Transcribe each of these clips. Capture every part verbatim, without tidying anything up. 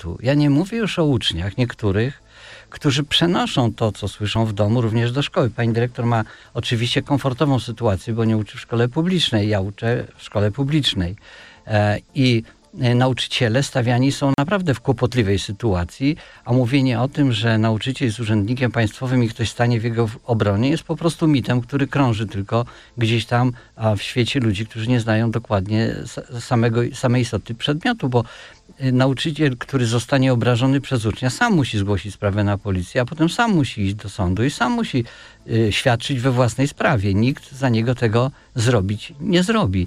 przedmiotu. Ja nie mówię już o uczniach niektórych, którzy przenoszą to, co słyszą w domu, również do szkoły. Pani dyrektor ma oczywiście komfortową sytuację, bo nie uczy w szkole publicznej. Ja uczę w szkole publicznej. E, I nauczyciele stawiani są naprawdę w kłopotliwej sytuacji, a mówienie o tym, że nauczyciel jest urzędnikiem państwowym i ktoś stanie w jego obronie, jest po prostu mitem, który krąży tylko gdzieś tam w świecie ludzi, którzy nie znają dokładnie samego, samej istoty przedmiotu, bo nauczyciel, który zostanie obrażony przez ucznia, sam musi zgłosić sprawę na policję, a potem sam musi iść do sądu i sam musi y, świadczyć we własnej sprawie. Nikt za niego tego zrobić nie zrobi.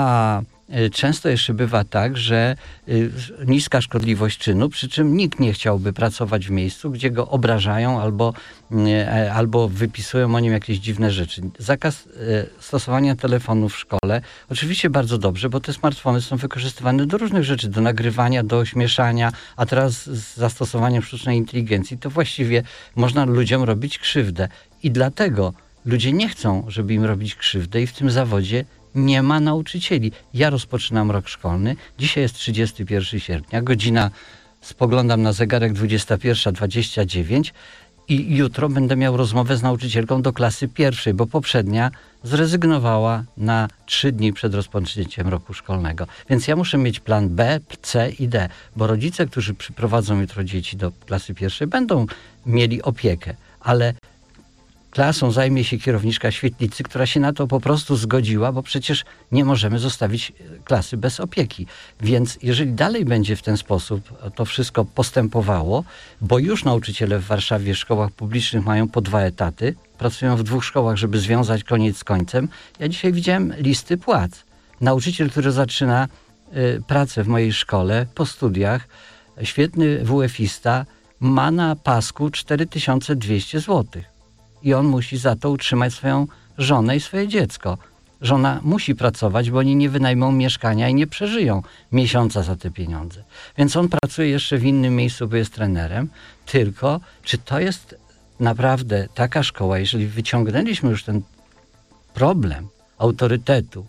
A często jeszcze bywa tak, że niska szkodliwość czynu, przy czym nikt nie chciałby pracować w miejscu, gdzie go obrażają albo, albo wypisują o nim jakieś dziwne rzeczy. Zakaz stosowania telefonu w szkole, oczywiście bardzo dobrze, bo te smartfony są wykorzystywane do różnych rzeczy, do nagrywania, do ośmieszania, a teraz z zastosowaniem sztucznej inteligencji to właściwie można ludziom robić krzywdę. I dlatego ludzie nie chcą, żeby im robić krzywdę i w tym zawodzie nie ma nauczycieli. Ja rozpoczynam rok szkolny. Dzisiaj jest trzydziestego pierwszego sierpnia. Godzina, spoglądam na zegarek, dwudziesta pierwsza dwadzieścia dziewięć i jutro będę miał rozmowę z nauczycielką do klasy pierwszej, bo poprzednia zrezygnowała na trzy dni przed rozpoczęciem roku szkolnego. Więc ja muszę mieć plan B, C i D, bo rodzice, którzy przyprowadzą jutro dzieci do klasy pierwszej, będą mieli opiekę, ale klasą zajmie się kierowniczka świetlicy, która się na to po prostu zgodziła, bo przecież nie możemy zostawić klasy bez opieki. Więc jeżeli dalej będzie w ten sposób to wszystko postępowało, bo już nauczyciele w Warszawie w szkołach publicznych mają po dwa etaty, pracują w dwóch szkołach, żeby związać koniec z końcem. Ja dzisiaj widziałem listy płac. Nauczyciel, który zaczyna y, pracę w mojej szkole po studiach, świetny W F-ista, ma na pasku cztery tysiące dwieście złotych. I on musi za to utrzymać swoją żonę i swoje dziecko. Żona musi pracować, bo oni nie wynajmą mieszkania i nie przeżyją miesiąca za te pieniądze. Więc on pracuje jeszcze w innym miejscu, bo jest trenerem. Tylko czy to jest naprawdę taka szkoła, jeżeli wyciągnęliśmy już ten problem autorytetu,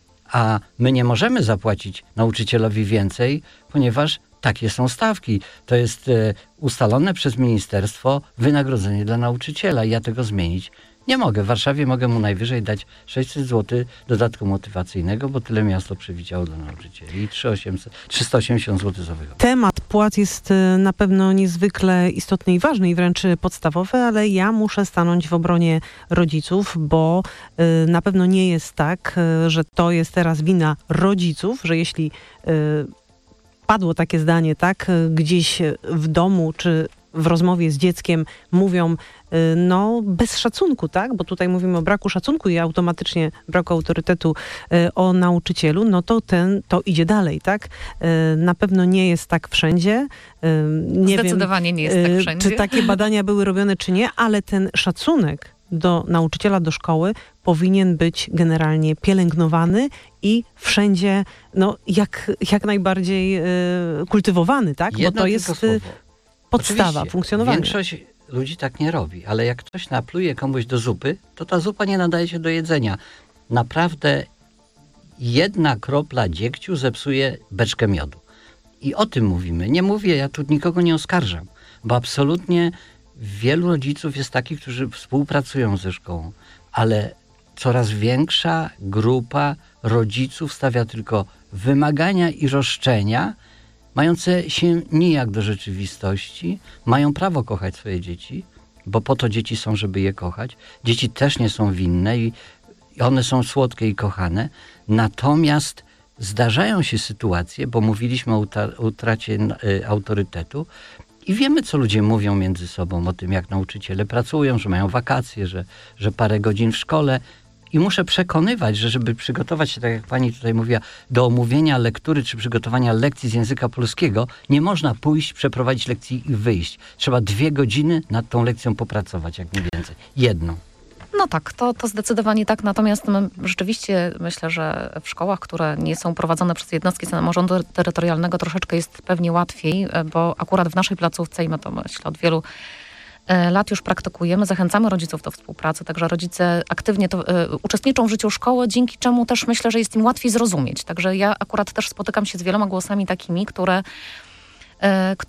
a my nie możemy zapłacić nauczycielowi więcej, ponieważ takie są stawki. To jest e, ustalone przez ministerstwo wynagrodzenie dla nauczyciela. Ja tego zmienić nie mogę. W Warszawie mogę mu najwyżej dać sześćset złotych dodatku motywacyjnego, bo tyle miasto przewidziało dla nauczycieli. I trzysta osiemdziesiąt złotych za wychowę. Temat płac jest na pewno niezwykle istotny i ważny i wręcz podstawowy, ale ja muszę stanąć w obronie rodziców, bo y, na pewno nie jest tak, y, że to jest teraz wina rodziców, że jeśli y, padło takie zdanie, tak, gdzieś w domu czy w rozmowie z dzieckiem mówią, no bez szacunku, tak, bo tutaj mówimy o braku szacunku i automatycznie braku autorytetu o nauczycielu, no to ten, to idzie dalej, tak. Na pewno nie jest tak wszędzie. Nie Zdecydowanie wiem, nie jest tak wszędzie. Czy takie badania były robione, czy nie, ale ten szacunek do nauczyciela, do szkoły powinien być generalnie pielęgnowany i wszędzie no, jak, jak najbardziej y, kultywowany, tak? Jedno bo to jest słowo. podstawa Oczywiście, funkcjonowania. Większość ludzi tak nie robi, ale jak ktoś napluje komuś do zupy, to ta zupa nie nadaje się do jedzenia. Naprawdę jedna kropla dziegciu zepsuje beczkę miodu. I o tym mówimy. Nie mówię, ja tu nikogo nie oskarżam, bo absolutnie wielu rodziców jest takich, którzy współpracują ze szkołą, ale coraz większa grupa rodziców stawia tylko wymagania i roszczenia, mające się nijak do rzeczywistości. Mają prawo kochać swoje dzieci, bo po to dzieci są, żeby je kochać. Dzieci też nie są winne i one są słodkie i kochane. Natomiast zdarzają się sytuacje, bo mówiliśmy o utracie autorytetu, i wiemy, co ludzie mówią między sobą o tym, jak nauczyciele pracują, że mają wakacje, że, że parę godzin w szkole. I muszę przekonywać, że żeby przygotować się, tak jak pani tutaj mówiła, do omówienia lektury czy przygotowania lekcji z języka polskiego, nie można pójść, przeprowadzić lekcji i wyjść. Trzeba dwie godziny nad tą lekcją popracować, jak nie więcej. Jedną. No tak, to, to zdecydowanie tak. Natomiast my rzeczywiście myślę, że w szkołach, które nie są prowadzone przez jednostki samorządu terytorialnego, troszeczkę jest pewnie łatwiej, bo akurat w naszej placówce, i my to myślę od wielu lat już praktykujemy, zachęcamy rodziców do współpracy, także rodzice aktywnie to, y, uczestniczą w życiu szkoły, dzięki czemu też myślę, że jest im łatwiej zrozumieć. Także ja akurat też spotykam się z wieloma głosami takimi, które